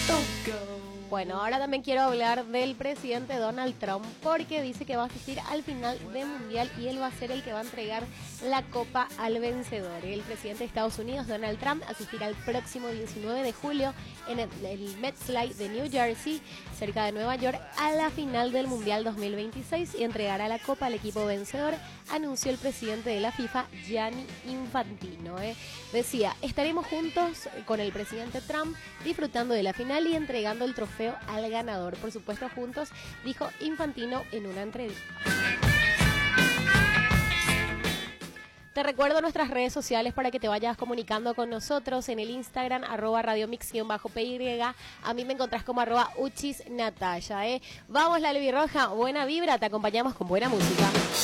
Bueno, ahora también quiero hablar del presidente Donald Trump porque dice que va a asistir al final del Mundial y él va a ser el que va a entregar la copa al vencedor. El presidente de Estados Unidos, Donald Trump, asistirá el próximo 19 de julio en el MetLife de New Jersey, cerca de Nueva York, a la final del Mundial 2026 y entregará la copa al equipo vencedor, anunció el presidente de la FIFA, Gianni Infantino. Decía, estaremos juntos con el presidente Trump disfrutando de la final y entregando el trofeo al ganador. Por supuesto, juntos, dijo Infantino en una entrevista. Te recuerdo nuestras redes sociales para que te vayas comunicando con nosotros en el Instagram, @radiomix_py. A mí me encontrás como @uchisnataya. Vamos, la albirroja, buena vibra, te acompañamos con buena música.